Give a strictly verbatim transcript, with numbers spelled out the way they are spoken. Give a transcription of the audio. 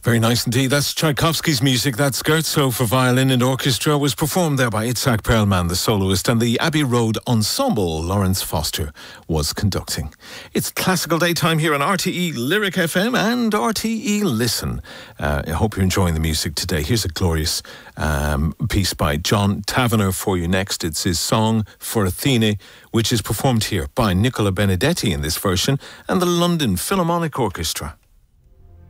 Very nice indeed. That's Tchaikovsky's music. That Scherzo for violin and orchestra was performed there by Itzhak Perlman, the soloist, and the Abbey Road Ensemble Lawrence Foster was conducting. It's classical daytime here on R T E Lyric F M and R T E Listen. Uh, I hope you're enjoying the music today. Here's a glorious um, piece by John Tavener for you next. It's his song for Athene, which is performed here by Nicola Benedetti in this version and the London Philharmonic Orchestra.